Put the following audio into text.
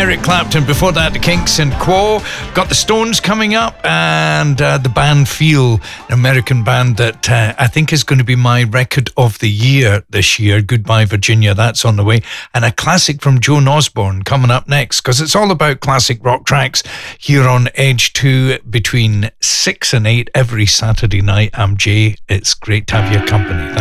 Eric Clapton. Before that, the Kinks and Quo. Got the Stones coming up, and the band Feel, an American band that I think is going to be my record of the year this year. Goodbye Virginia, that's on the way. And a classic from Joan Osborne coming up next, because it's all about classic rock tracks here on Edge 2 between 6 and 8 every Saturday night. I'm Jay. It's great to have your company. Thanks.